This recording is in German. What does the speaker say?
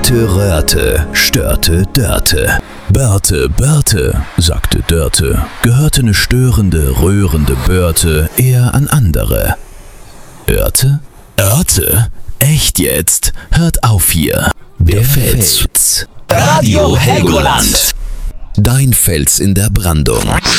Röte, Röhrte, störte, Dörte. Börte, sagte Dörte, gehörte ne störende, rührende Börte eher an andere. Örte? Echt jetzt? Hört auf hier. Der Fels. Radio Helgoland. Dein Fels in der Brandung.